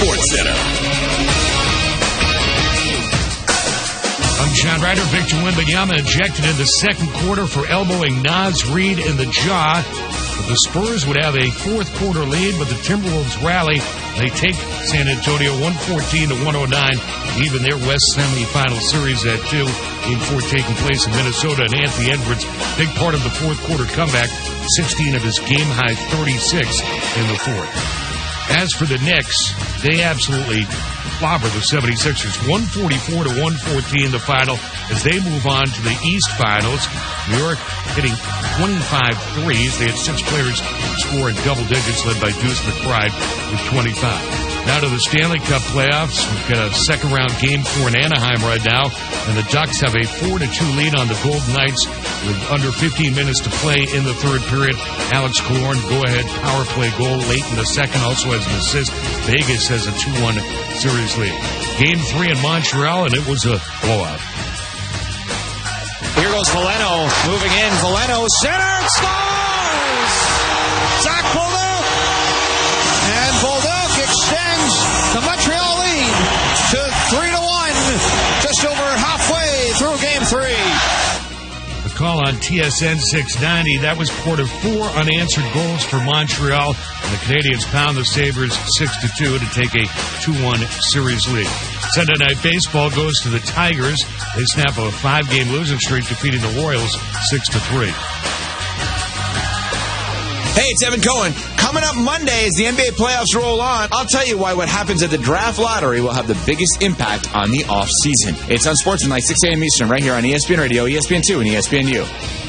SportsCenter. I'm John Ryder. Victor Wembanyama ejected in the second quarter for elbowing Naz Reid in the jaw. But the Spurs would have a fourth quarter lead, but the Timberwolves rally. They take San Antonio 114-109, even their West semifinal series at 2. Game 4 taking place in Minnesota, and Anthony Edwards, big part of the fourth quarter comeback, 16 of his game-high 36 in the fourth. As for the Knicks, they absolutely clobber the 76ers, 144-114 the final as they move on to the East Finals. New York hitting 25 threes. They had 6 players score in double digits, led by Deuce McBride with 25. Now to the Stanley Cup playoffs. We've got a second-round Game 4 in Anaheim right now, and the Ducks have a 4-2 lead on the Golden Knights with under 15 minutes to play in the third period. Alex Killorn, go-ahead power play goal late in the second, also has an assist. Vegas has a 2-1 series lead. Game 3 in Montreal, and it was a blowout. Here goes Veleno, moving in. Veleno, center, scores! Zach Bolduc! And Bolduc extends the Montreal lead to 3-1, just over halfway through Game 3. The call on TSN 690, that was part of 4 unanswered goals for Montreal. And the Canadiens pound the Sabres 6-2 to take a 2-1 series lead. Sunday Night Baseball goes to the Tigers. They snap a 5-game losing streak, defeating the Royals 6-3. Hey, it's Evan Cohen. Coming up Monday as the NBA playoffs roll on, I'll tell you why what happens at the draft lottery will have the biggest impact on the offseason. It's on Sportsman, like 6 a.m. Eastern, right here on ESPN Radio, ESPN2, and ESPNU.